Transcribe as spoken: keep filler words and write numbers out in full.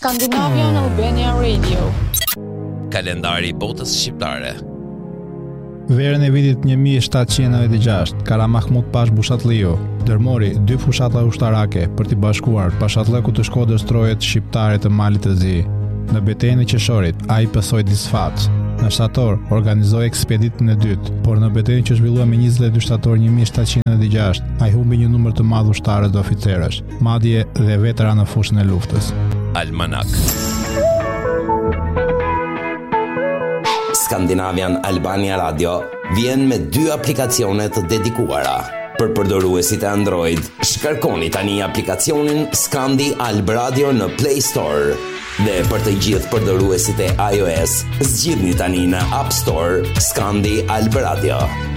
Scandinavian Albania Radio. Kalendari i botës shqiptare. Verën e vitit një mijë e shtatëqind e nëntëdhjetë e gjashtë, Kara Mahmud Pash Bushatliu dërmori dy fushata ushtarake për t'i bashkuar pashatlëku të Shkodrës trojet shqiptare të Malit të Zi. Në betejën e Qeshorit, ai pësoi disfat. Në shtator organizoi ekspeditën e dytë, por në betejën që zhvillua me njëzet e dy shtator një mijë e shtatëqind e nëntëdhjetë e gjashtë, ai humbi një numër të madh ushtarësh dhe oficerësh, madje dhe vetera në fushën e luftës. Almanak. Scandinavian Albania Radio vjen me dy aplikacione të dedikuara. Për përdoruesit e Android, shkarkoni tani aplikacionin Scandi Alb Radio në Play Store. Dhe për të gjithë përdoruesit e iOS, zgjidhni tani në App Store Scandi Alb Radio.